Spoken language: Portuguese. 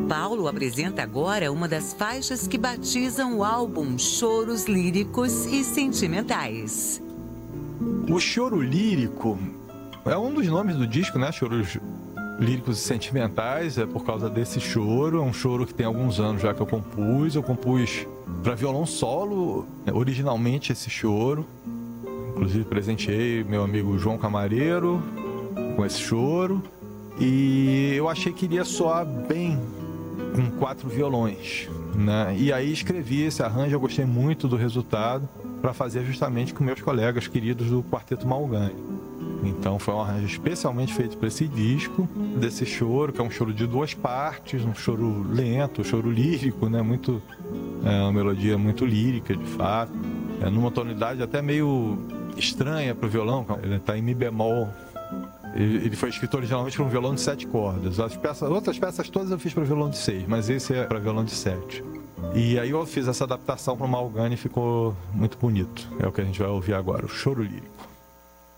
Paulo apresenta agora uma das faixas que batizam o álbum Choros Líricos e Sentimentais. O choro lírico é um dos nomes do disco, né? Choros Líricos e Sentimentais, é por causa desse choro. É um choro que tem alguns anos já que eu compus. Eu compus para violão solo, originalmente, esse choro. Inclusive presenteei meu amigo João Camareiro com esse choro. E eu achei que iria soar bem com 4 violões, né? E aí escrevi esse arranjo, eu gostei muito do resultado, para fazer justamente com meus colegas queridos do Quarteto Malgani. Então foi um arranjo especialmente feito para esse disco, desse choro, que é um choro de 2 partes, um choro lento, um choro lírico, né? Uma melodia muito lírica, de fato. Numa tonalidade até meio estranha para o violão, ele está em Mi bemol. Ele foi escrito originalmente para um violão de 7 cordas. Outras peças todas eu fiz para violão de 6, mas esse é para violão de 7. E aí eu fiz essa adaptação para o Malgani e ficou muito bonito. É o que a gente vai ouvir agora, o Choro Lírico.